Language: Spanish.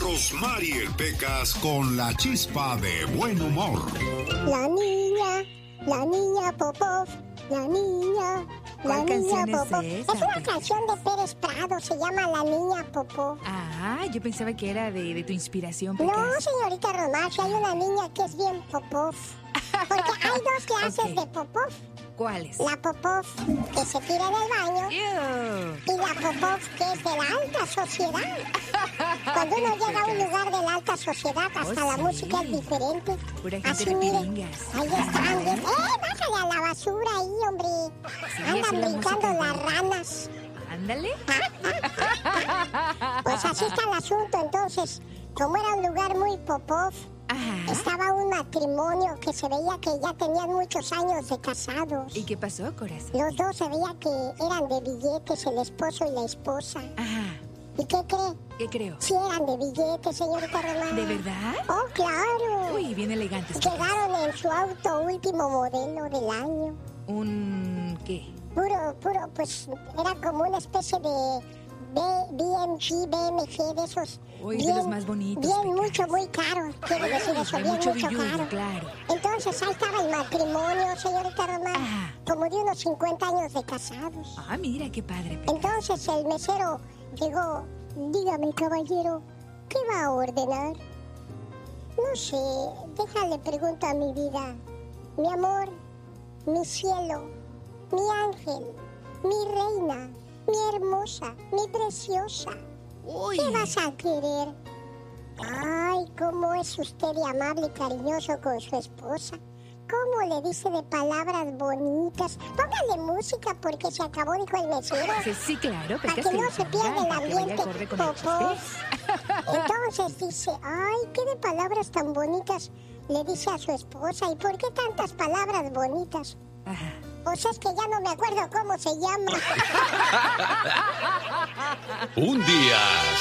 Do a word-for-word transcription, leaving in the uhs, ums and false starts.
Rosmarie Pecas con la chispa de buen humor. La niña, la niña Popov, la niña, la ¿Cuál niña canción es Popov. esa, Es una Pecas? canción de Pérez Prado, se llama La niña Popov. Ah, yo pensaba que era de, de tu inspiración, No, Pecas. señorita Rosmar, si hay una niña que es bien Popov. Porque hay dos clases Ok. de Popov. ¿Cuáles? La Popov que se tira en el baño Ew. y la Popov que es de la alta sociedad. Cuando uno llega a un lugar de la alta sociedad, hasta Oh, la sí. música es diferente. Pura gente Así, de mire, piringas. ahí están. bien. ¡Eh, bájale a la basura ahí, hombre! Sí, Andan así la brincando música, las ¿no? ranas. Ándale. Pues así está el asunto. Entonces, como era un lugar muy Popov, Ajá. estaba un matrimonio que se veía que ya tenían muchos años de casados. ¿Y qué pasó, corazón? Los dos se veía que eran de billetes, el esposo y la esposa. Ajá. ¿Y qué cree? ¿Qué creo? Sí eran de billetes, señorita Román. ¿De verdad? Oh, claro. Uy, bien elegantes. Pecas. Llegaron en su auto último modelo del año. ¿Un qué? Puro, puro, pues era como una especie de B- BMG, B M G, de esos. Uy, de los más bonitos, Bien, Pecas. mucho, muy caro. Quiero decir eso, Hay bien, mucho mucho billuyo, caro. claro. Entonces ahí estaba el matrimonio, señorita Román. Ajá. Como de unos cincuenta años de casados. Ah, mira, qué padre, Pecas. Entonces el mesero llegó. Dígame, caballero, ¿qué va a ordenar? No sé, déjale pregunto a mi vida. Mi amor, mi cielo, mi ángel, mi reina, mi hermosa, mi preciosa. Uy. ¿Qué vas a querer? Ay, cómo es usted de amable y cariñoso con su esposa. ¿Cómo le dice de palabras bonitas? Póngale música porque se acabó, dijo el mesero. Sí, sí, claro, Para Pecas. que no lo se ponga, pierda el para que vaya ambiente acorde con el popó. chiste. Entonces dice, ay, qué de palabras tan bonitas le dice a su esposa. ¿Y por qué tantas palabras bonitas? Ajá. Pues es que ya no me acuerdo cómo se llama. Un día